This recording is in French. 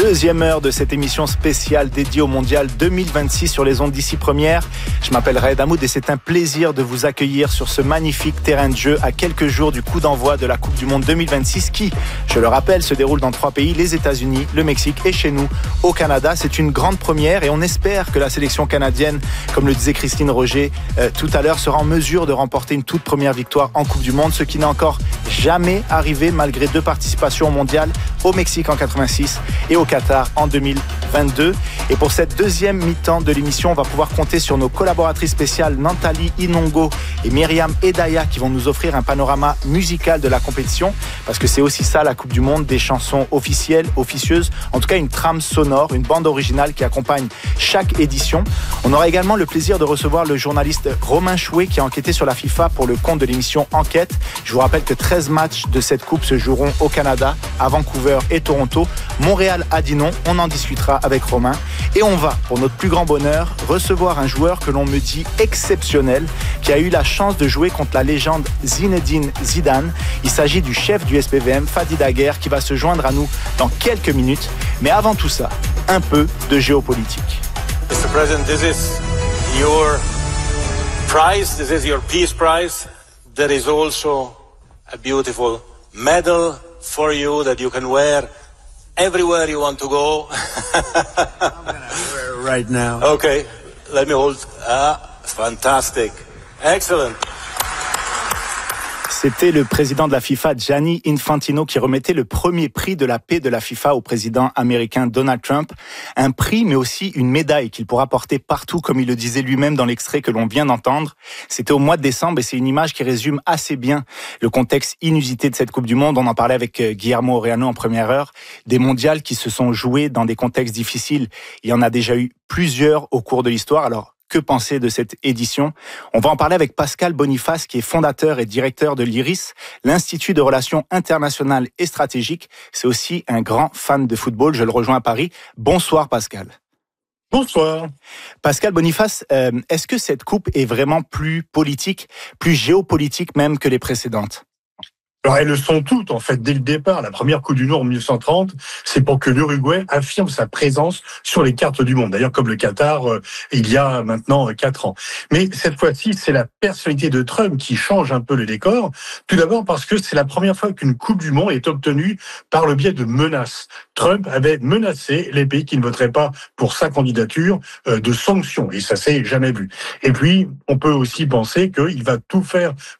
Deuxième heure de cette émission spéciale dédiée au Mondial 2026 sur les ondes d'ici première. Je m'appelle Raed Hamoud et c'est un plaisir de vous accueillir sur ce magnifique terrain de jeu à quelques jours du coup d'envoi de la Coupe du Monde 2026 qui, je le rappelle, se déroule dans 3 pays, les États-Unis, le Mexique et chez nous, au Canada. C'est une grande première et on espère que la sélection canadienne, comme le disait Christine Roger tout à l'heure, sera en mesure de remporter une toute première victoire en Coupe du Monde, ce qui n'est encore jamais arrivé malgré 2 participations au Mondial, au Mexique en 86 et au Qatar en 2022. Et pour cette deuxième mi-temps de l'émission, on va pouvoir compter sur nos collaboratrices spéciales Nantali Inongo et Myriam Edaya qui vont nous offrir un panorama musical de la compétition, parce que c'est aussi ça la Coupe du Monde, des chansons officielles, officieuses, en tout cas une trame sonore, une bande originale qui accompagne chaque édition. On aura également le plaisir de recevoir le journaliste Romain Chouet qui a enquêté sur la FIFA pour le compte de l'émission Enquête. Je vous rappelle que 13 matchs de cette coupe se joueront au Canada, à Vancouver et Toronto. Montréal a dit non, on en discutera avec Romain. Et on va, pour notre plus grand bonheur, recevoir un joueur que l'on me dit exceptionnel, qui a eu la chance de jouer contre la légende Zinedine Zidane. Il s'agit du chef du SPVM, Fadi Daguerre, qui va se joindre à nous dans quelques minutes. Mais avant tout ça, un peu de géopolitique. Mr. President, this is your prize, this is your peace prize. There is also a beautiful medal for you that you can wear everywhere you want to go. I'm gonna wear it right now. Okay, let me hold. Fantastic. Excellent. C'était le président de la FIFA, Gianni Infantino, qui remettait le premier prix de la paix de la FIFA au président américain Donald Trump. Un prix, mais aussi une médaille qu'il pourra porter partout, comme il le disait lui-même dans l'extrait que l'on vient d'entendre. C'était au mois de décembre et c'est une image qui résume assez bien le contexte inusité de cette Coupe du Monde. On en parlait avec Guillermo Oreano en première heure. Des mondiales qui se sont joués dans des contextes difficiles. Il y en a déjà eu plusieurs au cours de l'histoire. Alors, que penser de cette édition? On va en parler avec Pascal Boniface, qui est fondateur et directeur de l'IRIS, l'Institut de Relations Internationales et Stratégiques. C'est aussi un grand fan de football. Je le rejoins à Paris. Bonsoir Pascal. Bonsoir. Pascal Boniface, est-ce que cette coupe est vraiment plus politique, plus géopolitique même que les précédentes? Alors, elles le sont toutes, en fait, dès le départ. La première Coupe du Monde en 1930, c'est pour que l'Uruguay affirme sa présence sur les cartes du monde. D'ailleurs, comme le Qatar, il y a maintenant 4 ans. Mais cette fois-ci, c'est la personnalité de Trump qui change un peu le décor. Tout d'abord parce que c'est la première fois qu'une Coupe du Monde est obtenue par le biais de menaces. Trump avait menacé les pays qui ne voteraient pas pour sa candidature de sanctions. Et ça s'est jamais vu. Et puis, on peut aussi penser qu'il va tout faire